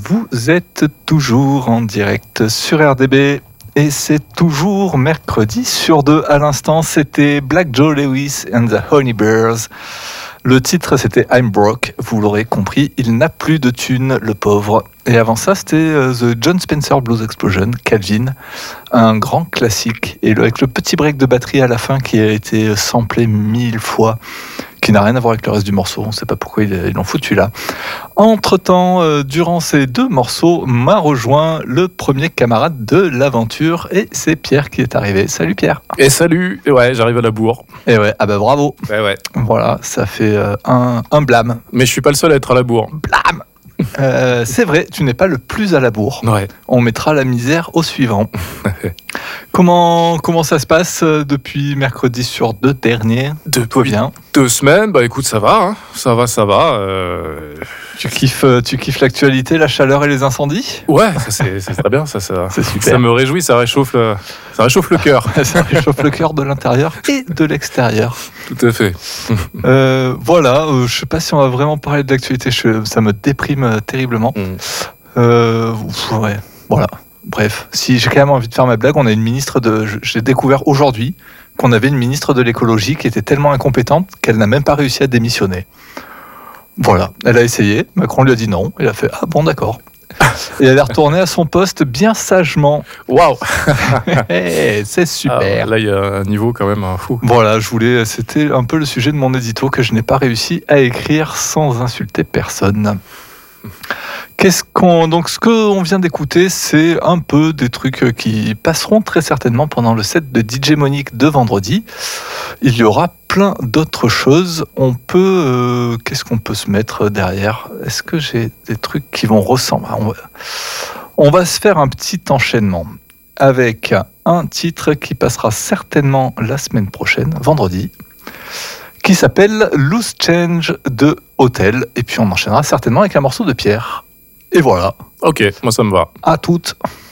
Vous êtes toujours en direct sur RDB et c'est toujours mercredi sur 2. À l'instant, c'était Black Joe Lewis and the Honeybears. Le titre, c'était I'm Broke. Vous l'aurez compris, il n'a plus de thunes, le pauvre. Et avant ça, c'était The John Spencer Blues Explosion, Calvin, un grand classique. Et avec le petit break de batterie à la fin qui a été samplé 1000 fois, qui n'a rien à voir avec le reste du morceau. On ne sait pas pourquoi ils l'ont foutu là. Entre-temps, durant ces deux morceaux, m'a rejoint le premier camarade de l'aventure, et c'est Pierre qui est arrivé. Salut Pierre. Et salut, ouais, j'arrive à la bourre. Et ouais, ah bah bravo. Ouais. Voilà, ça fait un blâme. Mais je suis pas le seul à être à la bourre. Blâme. C'est vrai, tu n'es pas le plus à la bourre. Ouais. On mettra la misère au suivant. Comment ça se passe depuis mercredi sur 2 dernier? Tout bien. 2 semaines, bah écoute, ça va, hein. Ça va. Tu kiffes l'actualité, la chaleur et les incendies? Ouais, c'est très bien, ça. C'est super. Ça me réjouit, ça réchauffe le cœur. Ça réchauffe le cœur de l'intérieur et de l'extérieur. Tout à fait. Voilà, je sais pas si on va vraiment parler de l'actualité, ça me déprime terriblement. Ouais, voilà. Bref, si j'ai quand même envie de faire ma blague, on a une ministre j'ai découvert aujourd'hui qu'on avait une ministre de l'écologie qui était tellement incompétente qu'elle n'a même pas réussi à démissionner. Voilà, elle a essayé, Macron lui a dit non, il a fait « Ah bon, d'accord ». Et elle est retournée à son poste bien sagement. Waouh. C'est super. Là, il y a un niveau quand même fou. Voilà, c'était un peu le sujet de mon édito que je n'ai pas réussi à écrire sans insulter personne. Donc ce qu'on vient d'écouter, c'est un peu des trucs qui passeront très certainement pendant le set de DJ Monique de vendredi. Il y aura plein d'autres choses. Qu'est-ce qu'on peut se mettre derrière? Est-ce que j'ai des trucs qui vont ressembler? On va se faire un petit enchaînement avec un titre qui passera certainement la semaine prochaine, vendredi, qui s'appelle Loose Change de Hotel. Et puis on enchaînera certainement avec un morceau de Pierre. Et voilà. Ok, moi ça me va. À toutes.